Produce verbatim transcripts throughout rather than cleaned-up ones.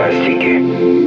фантастики.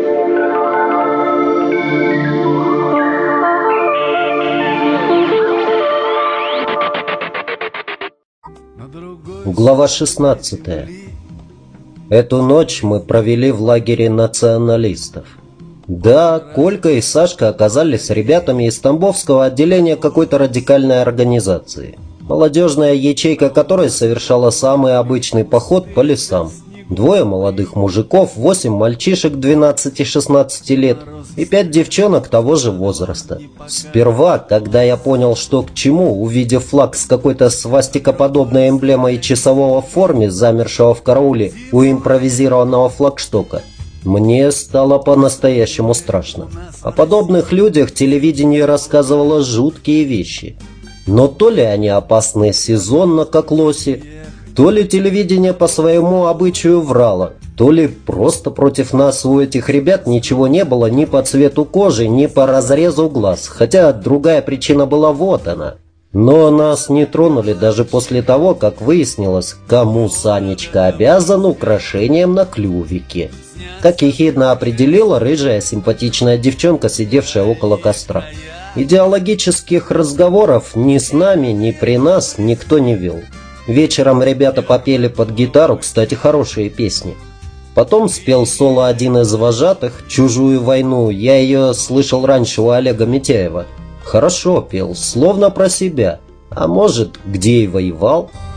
Глава шестнадцатая. Эту ночь мы провели в лагере националистов. Да, Колька и Сашка оказались ребятами из Тамбовского отделения какой-то радикальной организации, молодежная ячейка которой совершала самый обычный поход по лесам. Двое молодых мужиков, восемь мальчишек двенадцати-шестнадцати лет и пять девчонок того же возраста. Сперва, когда я понял, что к чему, увидев флаг с какой-то свастикоподобной эмблемой часового в форме, замершего в карауле у импровизированного флагштока, мне стало по-настоящему страшно. О подобных людях телевидение рассказывало жуткие вещи. Но то ли они опасны сезонно, как лоси, то ли телевидение по своему обычаю врало, то ли просто против нас у этих ребят ничего не было ни по цвету кожи, ни по разрезу глаз, хотя другая причина была вот она. Но нас не тронули даже после того, как выяснилось, кому Санечка обязан украшением на клювике. Как ехидно определила рыжая симпатичная девчонка, сидевшая около костра. Идеологических разговоров ни с нами, ни при нас никто не вел. Вечером ребята попели под гитару, кстати, хорошие песни. Потом спел соло один из вожатых, «Чужую войну». Я ее слышал раньше у Олега Митяева. Хорошо пел, словно про себя. А может, где и воевал.